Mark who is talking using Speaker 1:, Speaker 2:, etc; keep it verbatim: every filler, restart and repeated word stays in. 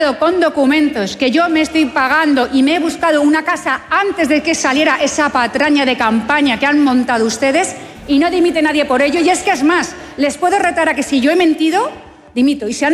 Speaker 1: con documentos que yo me estoy pagando y me he buscado una casa antes de que saliera esa patraña de campaña que han montado ustedes y no dimite nadie por ello. Y es que es más, les puedo retar a que si yo he mentido, dimito. Y si han